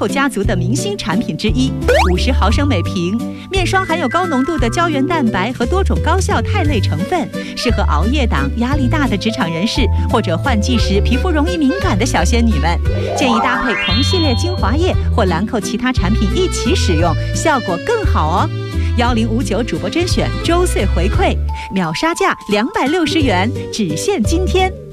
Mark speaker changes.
Speaker 1: 蔻家族的明星产品之一，50毫升每瓶。面霜含有高浓度的胶原蛋白和多种高效肽类成分，适合熬夜党、压力大的职场人士或者换季时皮肤容易敏感的小仙女们。建议搭配同系列精华液或兰蔻其他产品一起使用，效果更好哦。1059主播甄选周岁回馈，秒杀价260元，只限今天。